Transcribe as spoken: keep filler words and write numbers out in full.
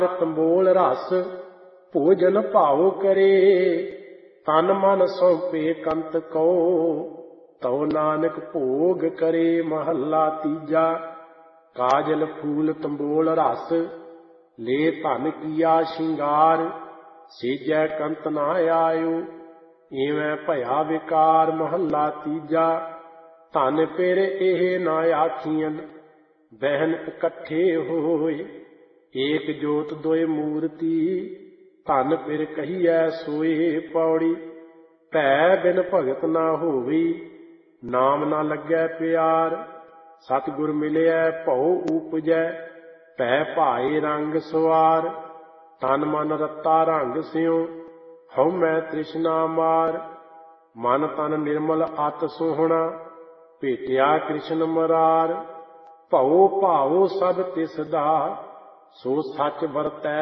ਤੰਬੋਲ ਰਸ ਭੋਜਨ ਭਾਉ ਕਰੇ, ਤਨ ਮਨ ਸੌਂਪੇ ਕੰਤ ਕੋ ਤਉ ਨਾਨਕ ਭੋਗ ਕਰੇ। ਮਹੱਲਾ ਤੀਜਾ। ਕਾਜਲ ਫੂਲ ਤੰਬੋਲ ਰਸ ਲੈ ਧਨ ਕੀਆ ਸ਼ਿੰਗਾਰ, ਸੇਜੈ ਕੰਤ ਨਾ ਆਇਓ ਇਵੇਂ ਭਇਆ ਵਿਕਾਰ। ਮਹੱਲਾ ਤੀਜਾ। ਧਨ ਪਿਰ ਇਹ ਨਾ ਆਖੀਆਂ ਬਹਿਨ ਇਕੱਠੇ ਹੋਏ, ਏਕ ਜੋਤ ਦੋਇ ਮੂਰਤੀ ਧਨ ਪਿਰ ਕਹੀਐ ਸੋਏ। ਪੌੜੀ। ਭੈ ਬਿਨ ਭਗਤ ਨਾ ਹੋਵੀ, ਨਾਮ ਨਾ ਲੱਗੈ ਪਿਆਰ, ਸਤਿਗੁਰ ਮਿਲਿਐ ਭਉ ਊਪਜੈ, ਭੈ ਭਾਏ ਰੰਗ ਸਵਾਰ। ਤਨ ਮਨ ਰਤਾ ਰੰਗ ਸਿਉ, ਹਉਮੈ ਤ੍ਰਿਸ਼ਨਾ ਮਾਰ, ਮਨ ਤਨ ਨਿਰਮਲ ਅਤਿ ਸੋਹਣਾ, ਭੇਟਿਆ ਕ੍ਰਿਸ਼ਨ ਮਰਾਰ। ਭਉ ਭਾਉ ਸਭ ਤਿਸ ਦਾ, ਸੋ ਸੱਚ ਵਰਤੈ